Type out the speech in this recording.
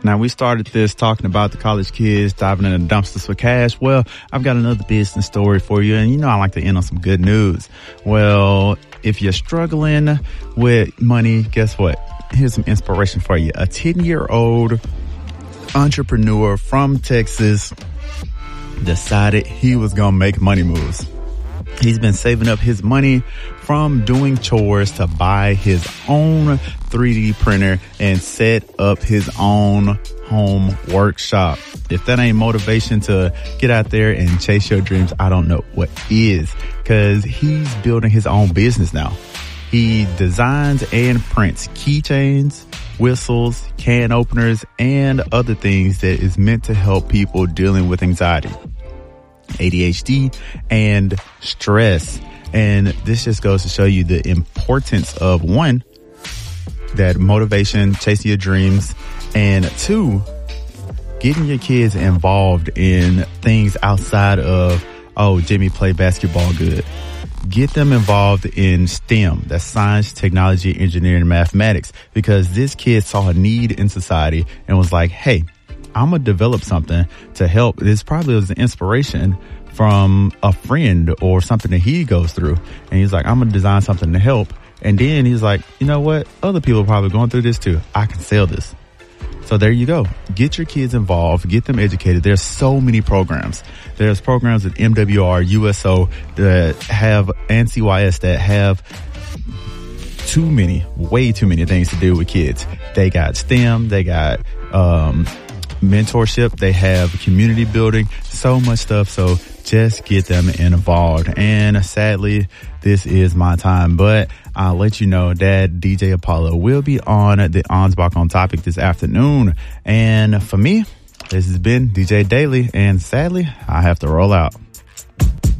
Now, we started this talking about the college kids diving in the dumpsters for cash. Well, I've got another business story for you, and I like to end on some good news. Well, if you're struggling with money, guess what? Here's some inspiration for you. A 10-year-old entrepreneur from Texas decided he was going to make money moves. He's been saving up his money from doing chores to buy his own 3D printer and set up his own home workshop. If that ain't motivation to get out there and chase your dreams, I don't know what is, because he's building his own business now. He designs and prints keychains, whistles, can openers, and other things that is meant to help people dealing with anxiety, ADHD, and stress. And this just goes to show you the importance of, one, that motivation, chasing your dreams, and two, getting your kids involved in things outside of, oh, Jimmy played basketball good. Get them involved in STEM, that's science, technology, engineering, and mathematics, because this kid saw a need in society and was like, hey, I'm going to develop something to help. This probably was an inspiration from a friend or something that he goes through. And he's like, I'm going to design something to help. And then he's like, you know what? Other people are probably going through this too. I can sell this. So there you go. Get your kids involved. Get them educated. There's so many programs. There's programs at MWR, USO that have, and CYS that have way too many things to do with kids. They got STEM. They got, mentorship. They have community building, so much stuff. So just get them involved. And sadly, this is my time, but I'll let you know that DJ Apollo will be on the Ansbach on Topic this afternoon. And for me, this has been DJ Daily, and sadly, I have to roll out.